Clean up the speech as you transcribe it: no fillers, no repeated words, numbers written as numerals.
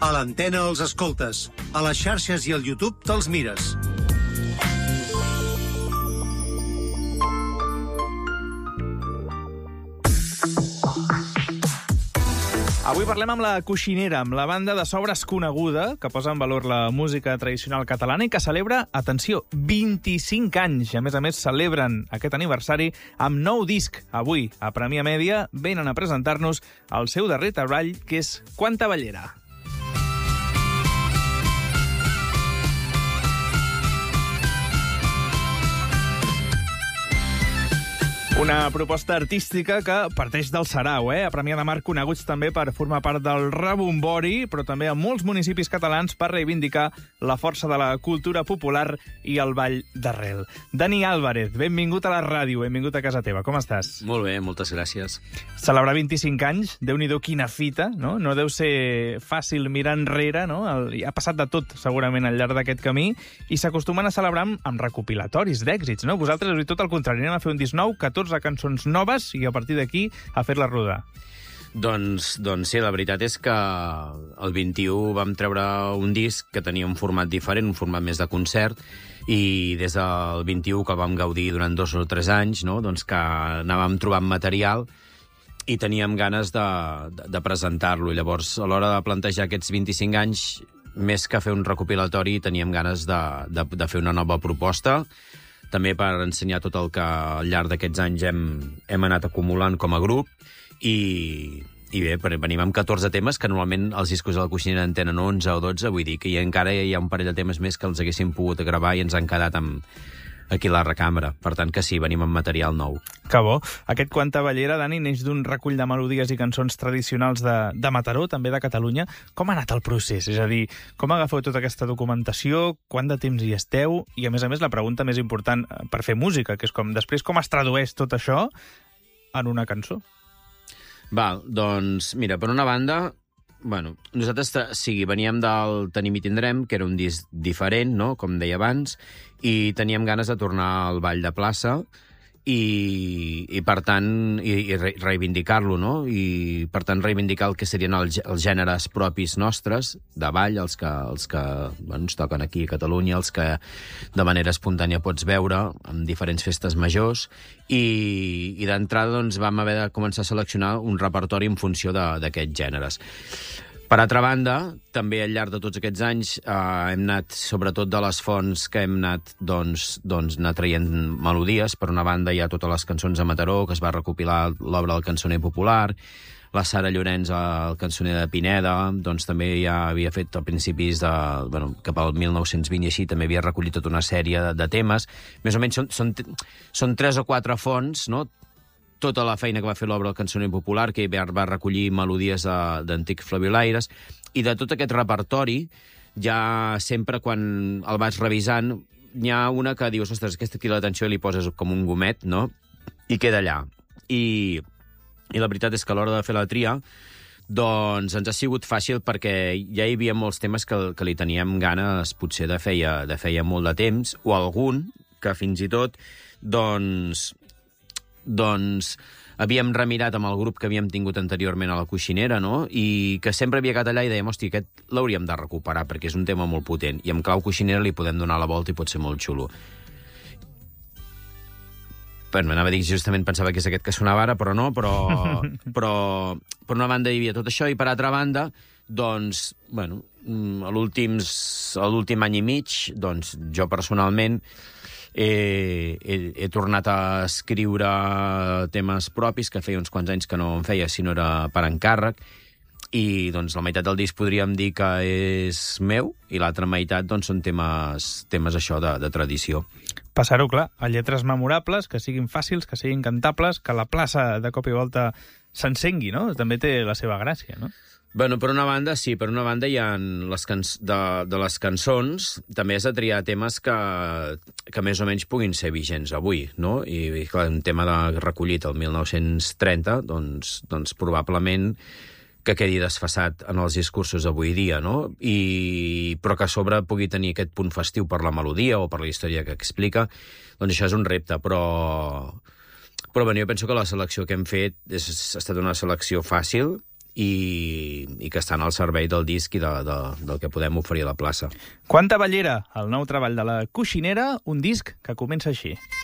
A l'antena els escoltes, a les xarxes i al YouTube te'ls mires. Avui parlem amb la Coixinera, amb la banda de sobres coneguda, que posa en valor la música tradicional catalana i que celebra, atenció, 25 anys. A més, celebren aquest aniversari amb nou disc. Avui, a Premià Mèdia, venen a presentar-nos el seu darrer treball, que és Quanta Bellera. Una proposta artística que parteix del Sarau, A Premià de Mar, coneguts també per formar part del Rebombori, però també a molts municipis catalans per reivindicar la força de la cultura popular i el ball d'arrel. Dani Álvarez, benvingut a la ràdio, benvingut a casa teva. Com estàs? Molt bé, moltes gràcies. Celebrar 25 anys, Déu-n'hi-do quina fita, no? No deu ser fàcil mirar enrere, no? Ha passat de tot, segurament, al llarg d'aquest camí, i s'acostumen a celebrar amb recopilatoris d'èxits, no? Vosaltres, tot el contrari, anem a fer un disc nou, 14 cançons noves, i a partir d'aquí a fer-la rodar. Doncs sí, la veritat és que el 21 vam treure un disc que tenia un format diferent, un format més de concert, i des del 21, que el vam gaudir durant 2 o 3 anys, no? Doncs que anàvem trobant material i teníem ganes de presentar-lo. I llavors, a l'hora de plantejar aquests 25 anys, més que fer un recopilatori, teníem ganes de fer una nova proposta, també per ensenyar tot el que al llarg d'aquests anys hem anat acumulant com a grup, i bé, venim amb 14 temes, que normalment els discos de la Coixinera en tenen 11 o 12, vull dir que encara hi ha un parell de temes més que els haguéssim pogut gravar i ens han quedat aquí a la recambra. Per tant que sí, venim amb material nou. Que bo. Aquest Quanta Bellera, Dani, neix d'un recull de melodies i cançons tradicionals de Mataró, també de Catalunya. Com ha anat el procés? És a dir, com agafeu tota aquesta documentació? Quant de temps hi esteu? I, a més, la pregunta més important per fer música, que és després com es tradueix tot això en una cançó? Val, doncs, mira, per una banda, nosaltres veníem del Tenim i Tindrem, que era un disc diferent, no?, com deia abans, i teníem ganes de tornar al ball de plaça i per tant, reivindicar-lo, no? I per tant, reivindicar el que serien els gèneres propis nostres de ball, els que ens toquen aquí a Catalunya, els que de manera espontània pots veure en diferents festes majors, i d'entrada doncs, vam haver de començar a seleccionar un repertori en funció d'aquests gèneres. Per altra banda, també al llarg de tots aquests anys hem anat, sobretot de les fonts que hem anat, anar traient melodies. Per una banda hi ha totes les cançons de Mataró, que es va recopilar l'obra del Cançoner Popular, la Sara Llorenç, el Cançoner de Pineda, doncs també ja havia fet a principis cap al 1920 i així, també havia recollit tota una sèrie de temes. Més o menys són 3 o 4 fonts, no?, tota la feina que va fer l'obra del Cançoner Popular, que va recollir melodies d'antic flabiolaires, i de tot aquest repertori, ja sempre quan el vas revisant, n'hi ha una que dius, ostres, aquesta aquí l'atenció li poses com un gomet, no?, i queda allà. I la veritat és que a l'hora de fer la tria, doncs ens ha sigut fàcil perquè ja hi havia molts temes que li teníem ganes, potser de feia molt de temps, o algun que fins i tot, doncs havíem remirat amb el grup que havíem tingut anteriorment a la Coixinera, no?, i que sempre havia quedat allà i dèiem, hosti, aquest l'hauríem de recuperar perquè és un tema molt potent, i amb clau Coixinera li podem donar la volta i pot ser molt xulo. Anava a dir, justament pensava que és aquest que sonava ara, però no, però per una banda hi havia tot això, i per altra banda, doncs, a l'últim any i mig, doncs, jo personalment he tornat a escriure temes propis, que feia uns quants anys que no en feia, si no era per encàrrec, i doncs la meitat del disc podríem dir que és meu, i l'altra meitat doncs, són temes això de tradició. Passar-ho, clar, a lletres memorables, que siguin fàcils, que siguin cantables, que la plaça de cop i volta s'encengui, no? També té la seva gràcia, no? Per una banda, sí. Per una banda, hi ha de les cançons, també has de triar temes que més o menys puguin ser vigents avui, no? I clar, un tema recollit el 1930, doncs probablement que quedi desfasat en els discursos d'avui dia, no? Però que a sobre pugui tenir aquest punt festiu per la melodia o per la història que explica, doncs això és un repte, però jo penso que la selecció que hem fet ha estat una selecció fàcil i que estan al servei del disc i del que podem oferir a la plaça. Quanta ballera, el nou treball de la Coixinera, un disc que comença així.